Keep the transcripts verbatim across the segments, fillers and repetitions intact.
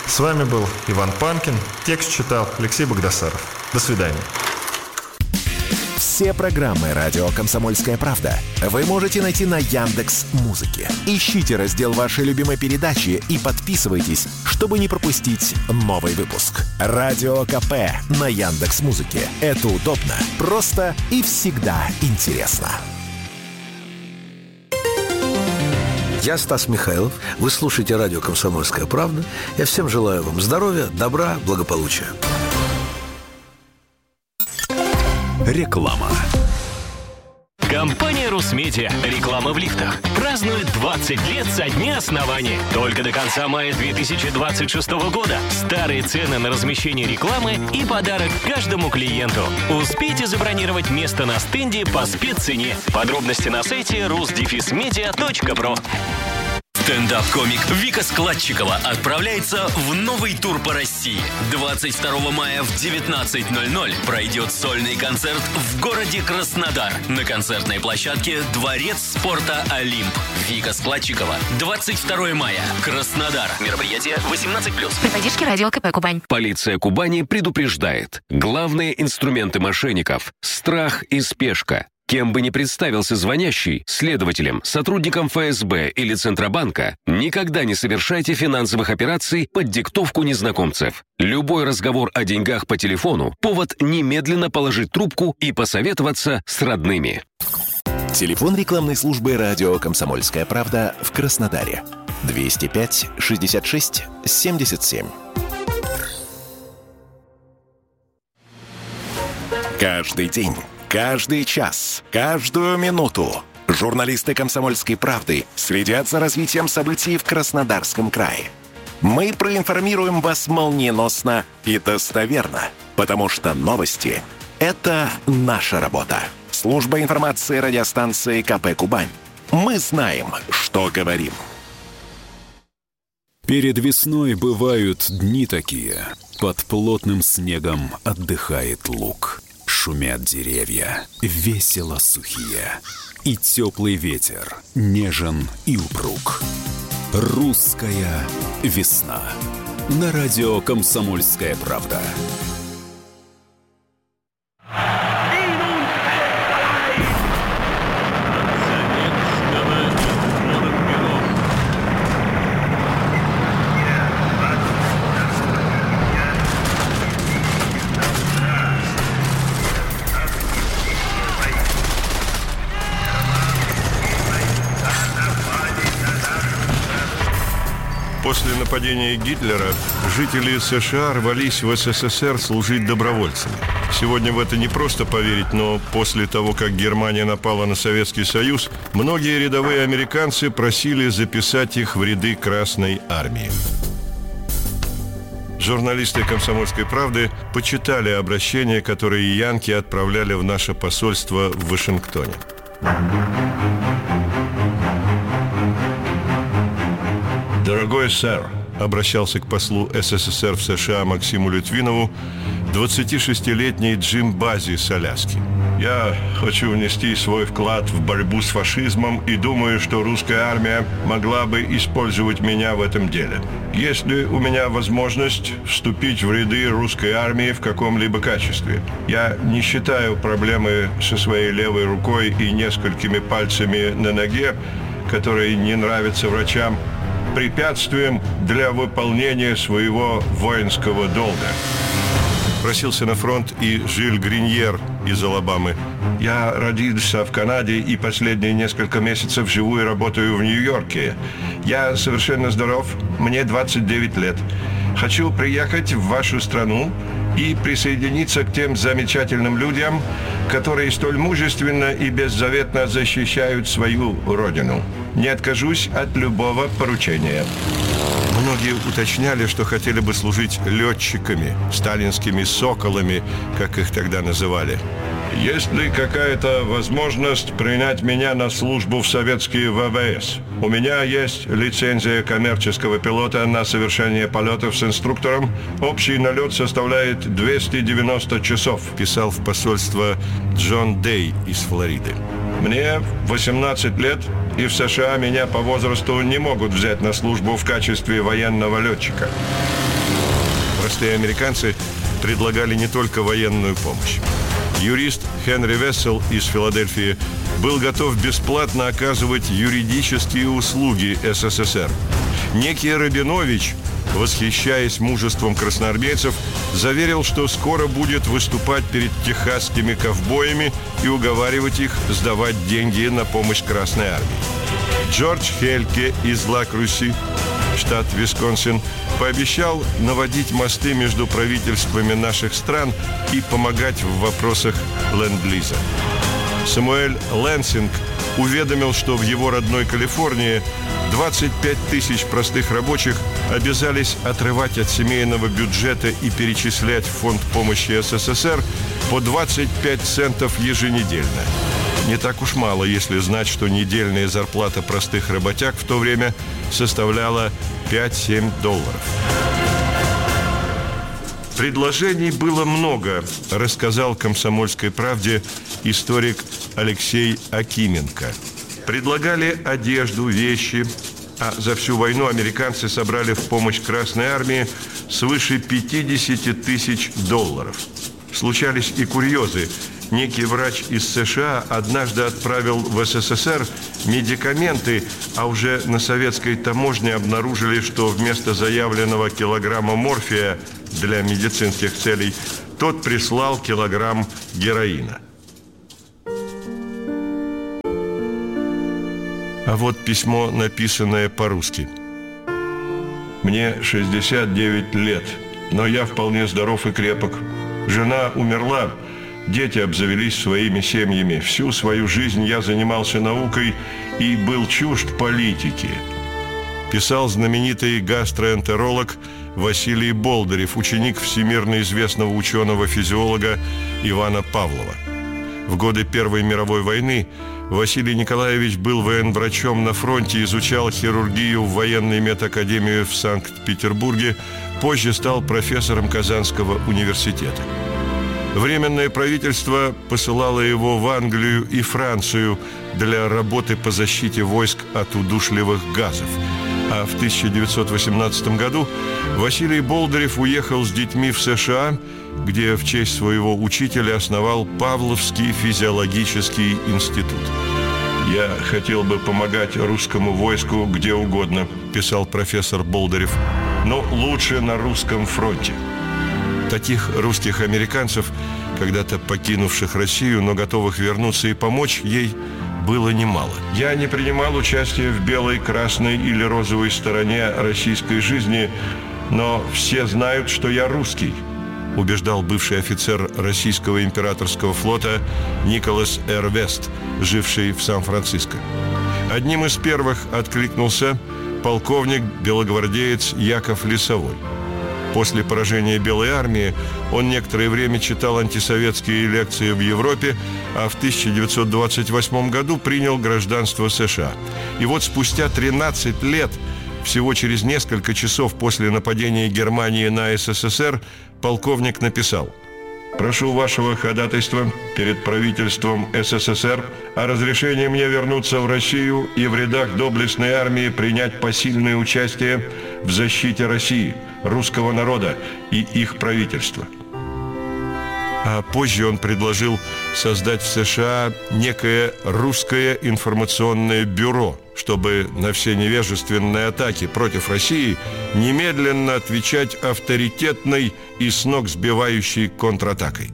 С вами был Иван Панкин. Текст читал Алексей Богдасаров. До свидания. Все программы «Радио Комсомольская правда» вы можете найти на Яндекс.Музыке. Ищите раздел вашей любимой передачи и подписывайтесь, чтобы не пропустить новый выпуск. Радио КП на Яндекс.Музыке. Это удобно, просто и всегда интересно. Я Стас Михайлов. Вы слушаете радио «Комсомольская правда». Я всем желаю вам здоровья, добра, благополучия. Реклама. Компания «Русмедиа». Реклама в лифтах. Празднует двадцать лет со дня основания. Только до конца мая две тысячи двадцать шестого года. Старые цены на размещение рекламы и подарок каждому клиенту. Успейте забронировать место на стенде по спеццене. Подробности на сайте рус дефис медиа точка про. Стендап-комик Вика Складчикова отправляется в новый тур по России. двадцать второго мая в девятнадцать ноль ноль пройдет сольный концерт в городе Краснодар на концертной площадке «Дворец спорта Олимп». Вика Складчикова. двадцать второго мая. Краснодар. Мероприятие восемнадцать плюс. При поддержке радио КП Кубань. Полиция Кубани предупреждает. Главные инструменты мошенников – страх и спешка. Кем бы ни представился звонящий, следователем, сотрудником эф эс бэ или Центробанка, никогда не совершайте финансовых операций под диктовку незнакомцев. Любой разговор о деньгах по телефону – повод немедленно положить трубку и посоветоваться с родными. Телефон рекламной службы «Радио Комсомольская правда» в Краснодаре. двести пять шестьдесят шесть семьдесят семь. Каждый день. Каждый час, каждую минуту журналисты «Комсомольской правды» следят за развитием событий в Краснодарском крае. Мы проинформируем вас молниеносно и достоверно, потому что новости – это наша работа. Служба информации радиостанции ка пэ «Кубань». Мы знаем, что говорим. Перед весной бывают дни такие. Под плотным снегом отдыхает луг. Шумят деревья, весело сухие. И теплый ветер, нежен и упруг. Русская весна. На радио «Комсомольская правда». После нападения Гитлера жители США рвались в эс эс эс эр служить добровольцами. Сегодня в это не просто поверить, но после того, как Германия напала на Советский Союз, многие рядовые американцы просили записать их в ряды Красной Армии. Журналисты «Комсомольской правды» почитали обращения, которые янки отправляли в наше посольство в Вашингтоне. «Дорогой сэр», — обращался к послу эс эс эс эр в США Максиму Литвинову двадцатишестилетний Джим Бази с Аляски. «Я хочу внести свой вклад в борьбу с фашизмом и думаю, что русская армия могла бы использовать меня в этом деле. Есть ли у меня возможность вступить в ряды русской армии в каком-либо качестве? Я не считаю проблемы со своей левой рукой и несколькими пальцами на ноге, которые не нравятся врачам, препятствием для выполнения своего воинского долга». Просился на фронт и Жиль Гриньер из Алабамы. «Я родился в Канаде и последние несколько месяцев живу и работаю в Нью-Йорке. Я совершенно здоров, мне двадцать девять лет. Хочу приехать в вашу страну и присоединиться к тем замечательным людям, которые столь мужественно и беззаветно защищают свою родину. Не откажусь от любого поручения». Многие уточняли, что хотели бы служить летчиками, сталинскими соколами, как их тогда называли. «Есть ли какая-то возможность принять меня на службу в советские вэ вэ эс? У меня есть лицензия коммерческого пилота на совершение полетов с инструктором. Общий налет составляет двести девяносто часов», писал в посольство Джон Дэй из Флориды. «Мне восемнадцать лет, и в США меня по возрасту не могут взять на службу в качестве военного летчика». простые американцы предлагали не только военную помощь. Юрист Хенри Вессел из Филадельфии был готов бесплатно оказывать юридические услуги СССР. Некий Рабинович, восхищаясь мужеством красноармейцев, заверил, что скоро будет выступать перед техасскими ковбоями и уговаривать их сдавать деньги на помощь Красной армии. Джордж Хельке из Ла-Крюси, штат Висконсин, пообещал наводить мосты между правительствами наших стран и помогать в вопросах ленд-лиза. Самуэль Лэнсинг уведомил, что в его родной Калифорнии двадцать пять тысяч простых рабочих обязались отрывать от семейного бюджета и перечислять в фонд помощи СССР по двадцать пять центов еженедельно. Не так уж мало, если знать, что недельная зарплата простых работяг в то время составляла пять-семь долларов. Предложений было много, рассказал «Комсомольской правде» историк Алексей Акименко. Предлагали одежду, вещи, а за всю войну американцы собрали в помощь Красной армии свыше пятьдесят тысяч долларов. Случались и курьезы. Некий врач из США однажды отправил в СССР медикаменты, а уже на советской таможне обнаружили, что вместо заявленного килограмма морфия для медицинских целей тот прислал килограмм героина. А вот письмо, написанное по-русски. «Мне шестьдесят девять лет, но я вполне здоров и крепок. Жена умерла, дети обзавелись своими семьями. Всю свою жизнь я занимался наукой и был чужд политики», писал знаменитый гастроэнтеролог Василий Болдырев, ученик всемирно известного ученого-физиолога Ивана Павлова. В годы Первой мировой войны Василий Николаевич был военврачом на фронте, изучал хирургию в военной медакадемии в Санкт-Петербурге, позже стал профессором Казанского университета. Временное правительство посылало его в Англию и Францию для работы по защите войск от удушливых газов. А в тысяча девятьсот восемнадцатом году Василий Болдырев уехал с детьми в США, где в честь своего учителя основал Павловский физиологический институт. «Я хотел бы помогать русскому войску где угодно», писал профессор Болдырев, «но лучше на русском фронте». Таких русских американцев, когда-то покинувших Россию, но готовых вернуться и помочь ей, было немало. «Я не принимал участия в белой, красной или розовой стороне российской жизни, но все знают, что я русский», убеждал бывший офицер российского императорского флота Николас Р. Вест, живший в Сан-Франциско. Одним из первых откликнулся полковник-белогвардеец Яков Лисовой. После поражения Белой армии он некоторое время читал антисоветские лекции в Европе, а в тысяча девятьсот двадцать восьмом году принял гражданство США. И вот спустя тринадцать лет, всего через несколько часов после нападения Германии на СССР, полковник написал: «Прошу вашего ходатайства перед правительством СССР о разрешении мне вернуться в Россию и в рядах доблестной армии принять посильное участие в защите России, русского народа и их правительства». А позже он предложил создать в США некое русское информационное бюро, чтобы на все невежественные атаки против России немедленно отвечать авторитетной и с ног сбивающей контратакой.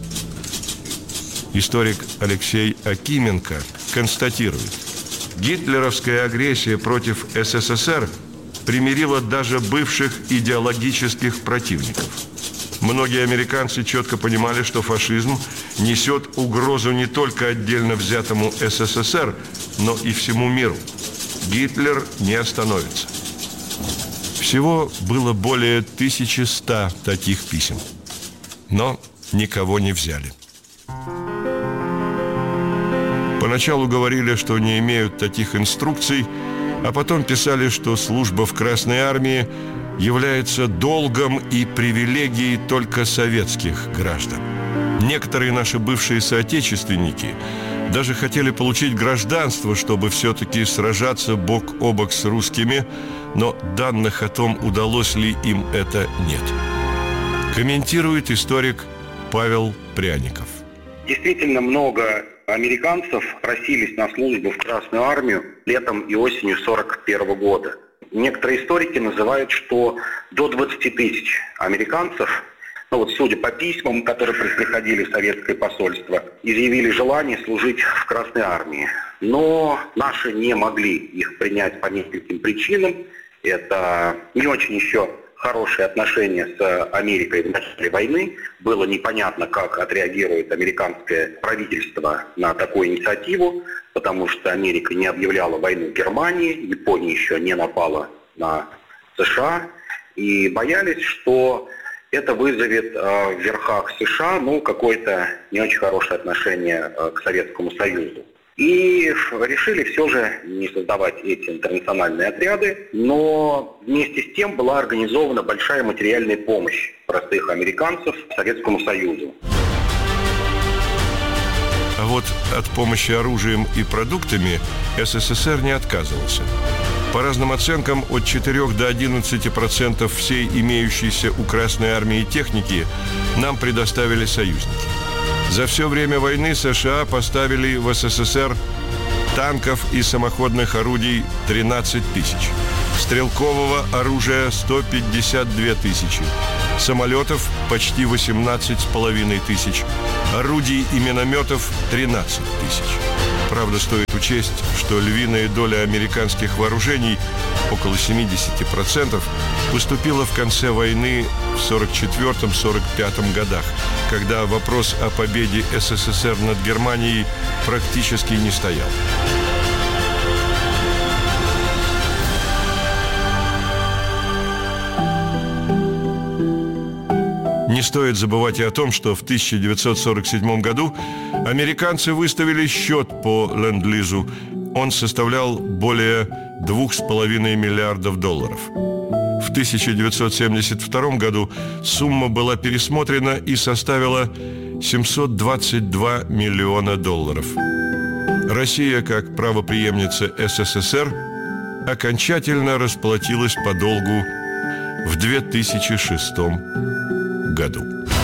Историк Алексей Акименко констатирует: гитлеровская агрессия против СССР примирила даже бывших идеологических противников. Многие американцы четко понимали, что фашизм несет угрозу не только отдельно взятому СССР, но и всему миру. Гитлер не остановится. Всего было более тысячи ста таких писем, но никого не взяли. Поначалу говорили, что не имеют таких инструкций, а потом писали, что служба в Красной армии является долгом и привилегией только советских граждан. Некоторые наши бывшие соотечественники даже хотели получить гражданство, чтобы все-таки сражаться бок о бок с русскими, но данных о том, удалось ли им это, нет. Комментирует историк Павел Пряников. Действительно много американцев просились на службу в Красную армию летом и осенью сорок первого года. Некоторые историки называют, что до двадцати тысяч американцев, ну вот судя по письмам, которые приходили в советское посольство, изъявили желание служить в Красной армии. Но наши не могли их принять по нескольким причинам. Это не очень еще хорошие отношения с Америкой в начале войны. Было непонятно, как отреагирует американское правительство на такую инициативу, потому что Америка не объявляла войну Германии, Япония еще не напала на США, и боялись, что это вызовет э, в верхах США ну, какое-то не очень хорошее отношение э, к Советскому Союзу. И решили все же не создавать эти интернациональные отряды, но вместе с тем была организована большая материальная помощь простых американцев Советскому Союзу. А вот от помощи оружием и продуктами СССР не отказывался. По разным оценкам, от четырёх до одиннадцати процентов всей имеющейся у Красной армии техники нам предоставили союзники. За все время войны США поставили в СССР танков и самоходных орудий тринадцать тысяч, стрелкового оружия сто пятьдесят две тысячи, самолетов почти восемнадцать с половиной тысяч, орудий и минометов тринадцать тысяч. Правда, стоит учесть, что львиная доля американских вооружений, около семьдесят процентов, поступила в конце войны в сорок четвёртом — сорок пятом годах, когда вопрос о победе СССР над Германией практически не стоял. Не стоит забывать и о том, что в тысяча девятьсот сорок седьмом году американцы выставили счет по ленд-лизу. Он составлял более двух с половиной миллиардов долларов. В тысяча девятьсот семьдесят втором году сумма была пересмотрена и составила семьсот двадцать два миллиона долларов. Россия, как правопреемница СССР, окончательно расплатилась по долгу в две тысячи шестом году.